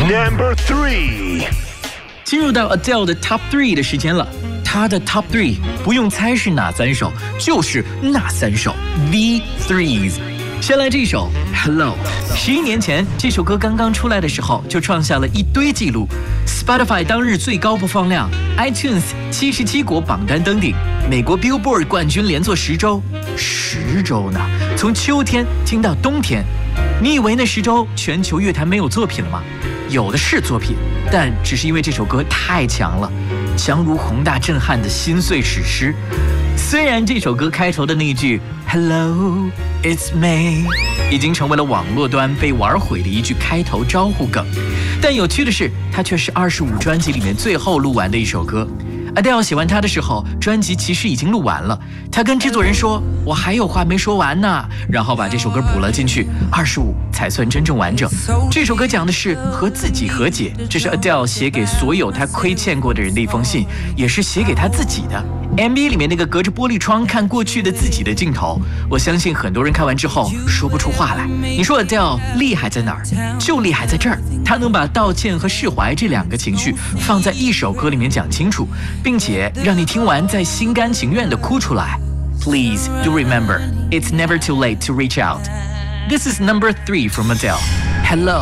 Number 3。 进入到 Adele 的 Top 3的时间了。她的 Top 3不用猜是哪3首，就是那3首 The Threes。先来这首 Hello。11年前，这首歌刚刚出来的时候，就创下了一堆记录。Spotify 当日最高播放量 ，iTunes 77国榜单登顶，美国 Billboard 冠军连做10周呢，从秋天听到冬天。你以为那10周全球乐坛没有作品了吗？有的是作品，但只是因为这首歌太强了，强如宏大震撼的心碎史诗。虽然这首歌开头的那句 Hello, it's me 已经成为了网络端被玩毁的一句开头招呼梗，但有趣的是，它却是25专辑里面最后录完的一首歌。Adele 写完它的时候，专辑其实已经录完了。他跟制作人说：“我还有话没说完呢。”然后把这首歌补了进去，25才算真正完整。这首歌讲的是和自己和解，这是 Adele 写给所有他亏欠过的人的一封信，也是写给他自己的。MV 里面那个隔着玻璃窗看过去的自己的镜头，我相信很多人看完之后说不出话来。你说 Adele 厉害在哪儿？就厉害在这儿，他能把道歉和释怀这2个情绪放在一首歌里面讲清楚，并且让你听完再心甘情愿地哭出来。Please do remember, it's never too late to reach out. This is number 3 from Adele. Hello.